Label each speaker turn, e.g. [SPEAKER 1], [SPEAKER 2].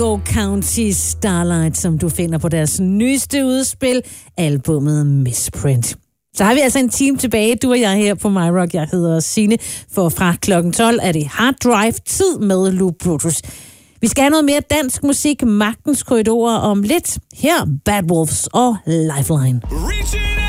[SPEAKER 1] Go County Starlight, som du finder på deres nyeste udspil, albumet Misprint. Så har vi altså en time tilbage, du og jeg her på MyRock. Jeg hedder Signe, for fra klokken 12 er det Hard Drive-tid med Lou Brutus. Vi skal have noget mere dansk musik, Magtens Korridorer om lidt. Her Bad Wolves og Lifeline.